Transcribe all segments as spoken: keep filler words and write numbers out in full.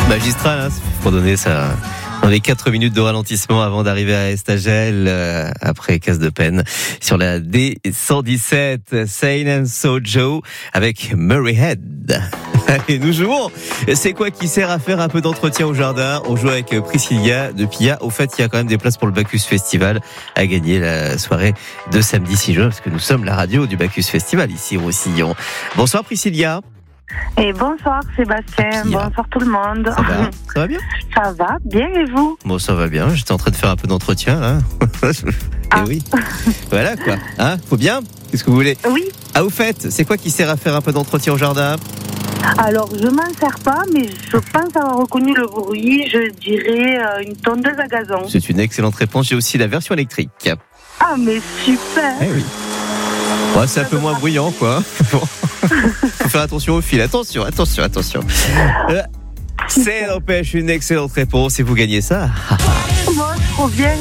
Magistral, hein, pour donner ça. Dans les quatre minutes de ralentissement avant d'arriver à Estagel, euh, après casse de peine, sur la D cent dix-sept, Sain and Sojo, avec Murray Head. Et nous jouons. C'est quoi qui sert à faire un peu d'entretien au jardin? On joue avec Priscilla de Pia. Au fait, il y a quand même des places pour le Bacchus Festival à gagner la soirée de samedi six juin, parce que nous sommes la radio du Bacchus Festival ici au Roussillon. Bonsoir Priscilla. Et bonsoir Sébastien, Pia. Bonsoir tout le monde. Ça va? Ça va bien? Ça va bien et vous? Bon, ça va bien. J'étais en train de faire un peu d'entretien, hein. Ah. Et oui. Voilà, quoi. Hein? Faut bien? Qu'est-ce que vous voulez? Oui. Ah, au fait, c'est quoi qui sert à faire un peu d'entretien au jardin? Alors, je m'en sers pas, mais je pense avoir reconnu le bruit. Je dirais euh, une tondeuse à gazon. C'est une excellente réponse. J'ai aussi la version électrique. Ah, mais super. Eh oui. Ouais, c'est un peu moins bruyant, quoi. Bon. Faut faire attention au fil. Attention, attention, attention. Euh, c'est n'empêche une excellente réponse et vous gagnez ça. Moi, trop bien.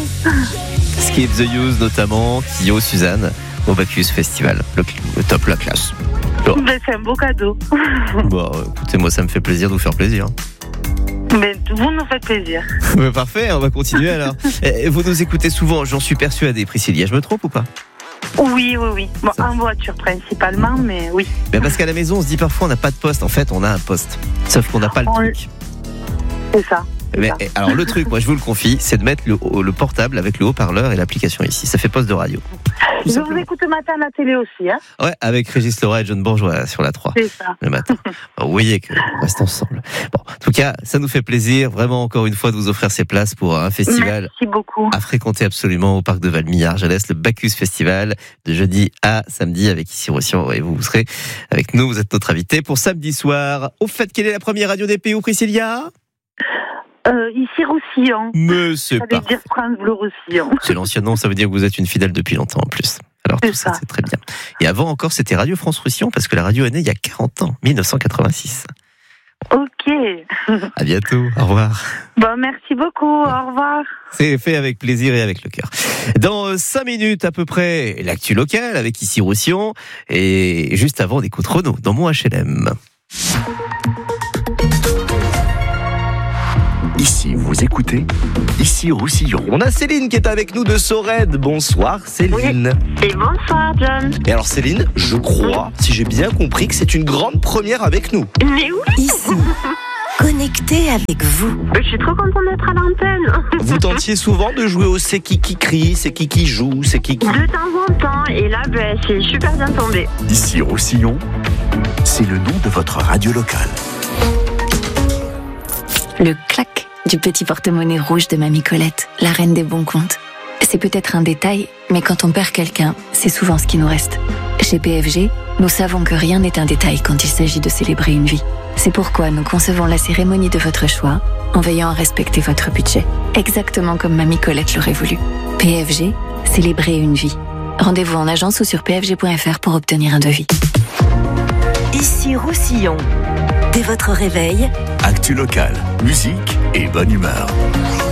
Skip the Use notamment, Kyo, Suzanne, au Bacchus Festival. Le, le top, la classe. Bon, Mais c'est un beau cadeau. bon écoutez, moi ça me fait plaisir de vous faire plaisir. Mais vous nous faites plaisir. Mais parfait, on va continuer alors. Et vous nous écoutez souvent, j'en suis persuadé, Priscilla. Je me trompe ou pas? Oui, oui, oui. Bon, en voiture principalement, mais oui. Mais parce qu'à la maison, on se dit parfois on n'a pas de poste. En fait, on a un poste. Sauf qu'on n'a pas le On- truc. C'est ça. c'est Mais, ça. alors le truc, moi je vous le confie, c'est de mettre le, le portable avec le haut-parleur et l'application ici. Ça fait poste de radio. Tout Je vous simplement. écoute le matin à la télé aussi, hein. Ouais, avec Régis Laura et John Bourgeois sur la trois. C'est ça. Le matin. Vous voyez qu'on reste ensemble. Bon, en tout cas, ça nous fait plaisir, vraiment encore une fois, de vous offrir ces places pour un festival Merci beaucoup. à fréquenter absolument au parc de Valmy à Argelès, le Bacchus Festival, de jeudi à samedi avec ici Roussillon. Et vous, vous serez avec nous, vous êtes notre invité pour samedi soir. Au fait, quelle est la première radio des pays où, Priscilla? Euh, ici Roussillon. Mais c'est Ça veut parfait. dire France Bleu Roussillon. C'est l'ancien nom, ça veut dire que vous êtes une fidèle depuis longtemps en plus. Alors tout C'est ça, ça. c'est très bien. Et avant encore, c'était Radio France Roussillon, parce que la radio est née il y a quarante ans, dix-neuf cent quatre-vingt-six. Ok. À bientôt, au revoir. Bon, merci beaucoup. Au revoir. C'est fait avec plaisir et avec le cœur. Dans cinq minutes à peu près, l'actu locale avec ici Roussillon. Et juste avant, on écoute Renaud dans mon H L M. Ici, vous écoutez, ici Roussillon. On a Céline qui est avec nous de Sorède. Bonsoir Céline. Et bonsoir John. Et alors Céline, je crois, si j'ai bien compris, que c'est une grande première avec nous. Mais oui, Ici, connecté avec vous. je suis trop contente d'être à l'antenne. Vous tentiez souvent de jouer au c'est qui qui crie, c'est qui qui joue, c'est qui qui... De temps en temps, et là, ben, c'est super bien tombé. Ici Roussillon, c'est le nom de votre radio locale. Le clac du petit porte-monnaie rouge de Mamie Colette, la reine des bons comptes. C'est peut-être un détail, mais quand on perd quelqu'un, c'est souvent ce qui nous reste. Chez P F G, nous savons que rien n'est un détail quand il s'agit de célébrer une vie. C'est pourquoi nous concevons la cérémonie de votre choix en veillant à respecter votre budget, exactement comme Mamie Colette l'aurait voulu. P F G, célébrer une vie. Rendez-vous en agence ou sur p f g point f r pour obtenir un devis. Ici Roussillon. Dès votre réveil, Actu locale, musique et bonne humeur.